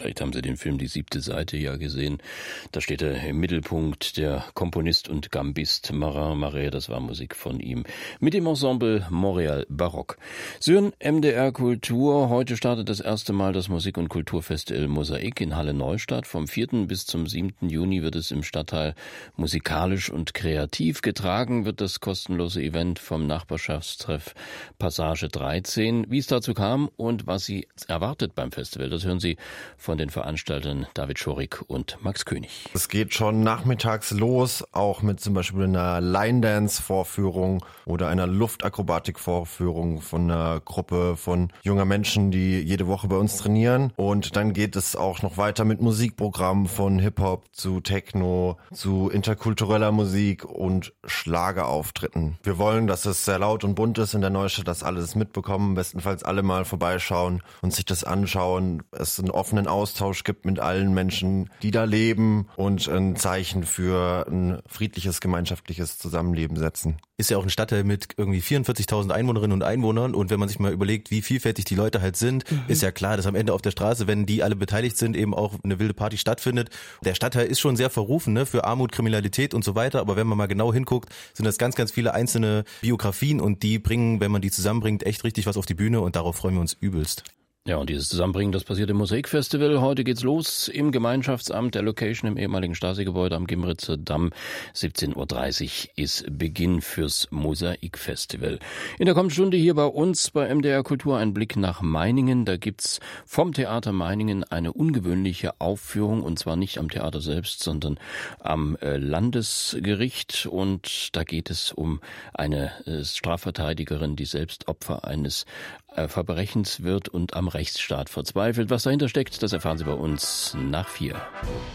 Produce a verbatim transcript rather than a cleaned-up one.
Vielleicht haben Sie den Film Die siebte Seite ja gesehen. Da steht er im Mittelpunkt, der Komponist und Gambist Marin Marais, das war Musik von ihm, mit dem Ensemble Montreal Baroque. Sie hören M D R Kultur. Heute startet das erste Mal das Musik- und Kulturfestival Mosaik in Halle Neustadt. Vom vierten bis zum siebten Juni wird es im Stadtteil musikalisch und kreativ getragen, wird das kostenlose Event vom Nachbarschaftstreff Passage dreizehn. Wie es dazu kam und was Sie erwartet beim Festival, das hören Sie von den Veranstaltern David Schorik und Max König. Es geht schon nachmittags los, auch mit zum Beispiel einer Line-Dance-Vorführung oder einer Luftakrobatik-Vorführung von einer Gruppe von junger Menschen, die jede Woche bei uns trainieren. Und dann geht es auch noch weiter mit Musikprogrammen von Hip-Hop zu Techno, zu interkultureller Musik und Schlagerauftritten. Wir wollen, dass es sehr laut und bunt ist in der Neustadt, dass alle das mitbekommen, bestenfalls alle mal vorbeischauen und sich das anschauen. Es einen offenen Austausch gibt mit allen Menschen, die da leben und ein Zeichen für ein friedliches, gemeinschaftliches Zusammenleben setzen. Ist ja auch ein Stadtteil mit irgendwie vierundvierzigtausend Einwohnerinnen und Einwohnern und wenn man sich mal überlegt, wie vielfältig die Leute halt sind, mhm. ist ja klar, dass am Ende auf der Straße, wenn die alle beteiligt sind, eben auch eine wilde Party stattfindet. Der Stadtteil ist schon sehr verrufen, ne, für Armut, Kriminalität und so weiter, aber wenn man mal genau hinguckt, sind das ganz, ganz viele einzelne Biografien und die bringen, wenn man die zusammenbringt, echt richtig was auf die Bühne und darauf freuen wir uns übelst. Ja, und dieses Zusammenbringen, das passiert im Mosaikfestival. Heute geht's los im Gemeinschaftsamt der Location im ehemaligen Stasi-Gebäude am Gimritzer Damm. siebzehn Uhr dreißig ist Beginn fürs Mosaikfestival. In der kommenden Stunde hier bei uns bei M D R Kultur ein Blick nach Meiningen. Da gibt's vom Theater Meiningen eine ungewöhnliche Aufführung und zwar nicht am Theater selbst, sondern am Landesgericht. Und da geht es um eine Strafverteidigerin, die selbst Opfer eines Verbrechens wird und am Rechtsstaat verzweifelt. Was dahinter steckt, das erfahren Sie bei uns nach vier.